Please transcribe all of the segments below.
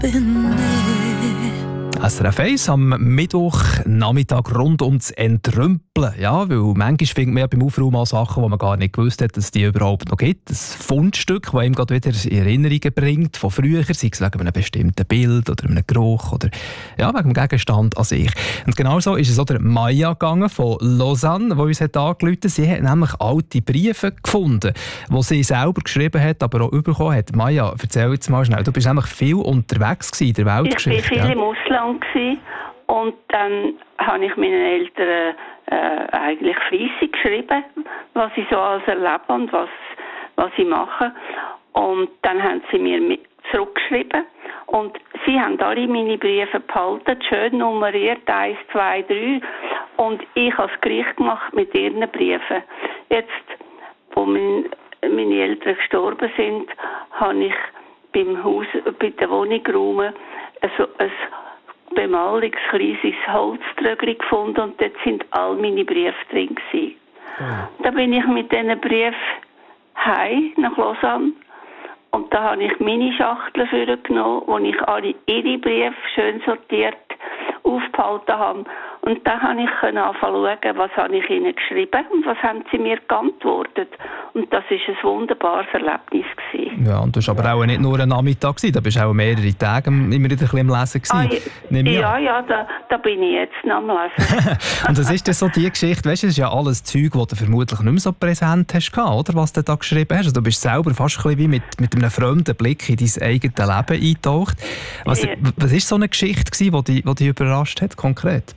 bin ich. SRF 1 am Mittwochnachmittag rund ums Entrümpeln. Ja, weil manchmal findet man ja beim Aufräumen auch Sachen, die man gar nicht gewusst hat, dass es die überhaupt noch gibt. Ein Fundstück, das ihm gerade wieder in Erinnerungen bringt von früher, sei es wegen einem bestimmten Bild oder einem Geruch oder ja, wegen dem Gegenstand an sich. Und genauso ist es auch der Maya gegangen von Lausanne, die uns angerufen hat. Sie hat nämlich alte Briefe gefunden, die sie selber geschrieben hat, aber auch bekommen hat. Maya, erzähl jetzt mal schnell. Du bist nämlich viel unterwegs in der Weltgeschichte. Ich war viel im Ausland und dann habe ich meinen Eltern eigentlich fleissig geschrieben, was ich so alles erlebe und was ich mache. Und dann haben sie mir zurückgeschrieben und sie haben alle meine Briefe behalten, schön nummeriert, 1, 2, 3. Und ich habe das Gericht gemacht mit ihren Briefen. Jetzt, wo meine Eltern gestorben sind, habe ich bei der Wohnung räumen also ein bemalungskleises Holztrögli gefunden und dort sind all meine Briefe drin gewesen. Da bin ich mit diesen Briefen heim nach Lausanne und da habe ich meine Schachtel vorgenommen, wo ich alle ihre Briefe schön sortiert aufgehalten habe. Und dann konnte ich anfangen zu schauen, was habe ich ihnen geschrieben und was haben sie mir geantwortet. Und das war ein wunderbares Erlebnis gewesen. Ja, und du warst aber auch nicht nur ein Nachmittag gewesen, da bist du auch mehrere Tage immer wieder ein bisschen am Lesen gewesen. Da bin ich jetzt noch am Lesen. Und das ist dann so die Geschichte, weißt du, das ist ja alles Zeug, das du vermutlich nicht mehr so präsent hast, oder, was du da geschrieben hast. Also, du bist selber fast ein bisschen wie mit einem fremden Blick in dein eigenes Leben eingetaucht. Was war so eine Geschichte gewesen, die dich überrascht hat, konkret?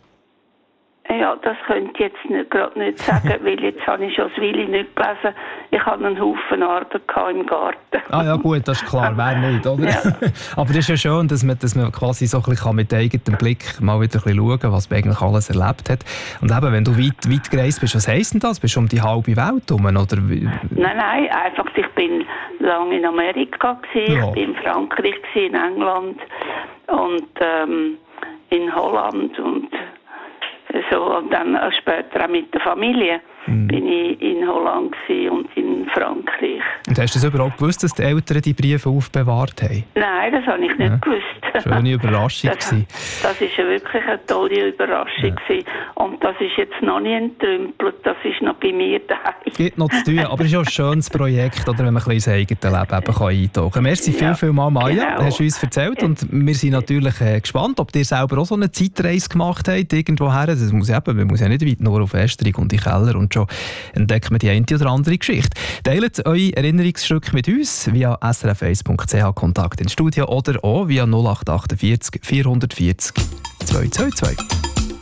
Ja, das könnte ich jetzt gerade nicht sagen, weil jetzt habe ich schon das Willi nicht gelesen. Ich hatte einen Haufen Arbeit im Garten. Ah ja gut, das ist klar, wer nicht, oder? Ja. Aber das ist ja schön, dass man quasi so ein bisschen mit eigenem Blick mal wieder ein bisschen schauen kann, was man eigentlich alles erlebt hat. Und eben, wenn du weit gereist bist, was heisst denn das? Bist du um die halbe Welt herum? Oder? Nein, einfach, ich bin lange in Amerika gewesen, ja. Ich bin in Frankreich gewesen, in England und in Holland und so, und dann später auch mit der Familie bin ich in Holland und in Frankreich. Und hast du das überhaupt gewusst, dass die Eltern die Briefe aufbewahrt haben? Nein, das habe ich nicht gewusst. Schöne Überraschung. Das war wirklich eine tolle Überraschung. Ja. Und das ist jetzt noch nicht entrümpelt, das ist noch bei mir daheim. Es gibt noch zu tun, aber es ist auch ein schönes Projekt, oder, wenn man ein bisschen ins eigene Leben eintauchen kann. Merci viel mal, Maya, hast du uns erzählt. Und wir sind natürlich gespannt, ob ihr selber auch so eine Zeitreise gemacht habt, irgendwoher. Man muss ja nicht weit, nur auf Estrich und in den Keller und schon entdeckt man die eine oder andere Geschichte. Teilt eure Erinnerungsstücke mit uns via srf1.ch Kontakt ins Studio oder auch via 0848 440 222.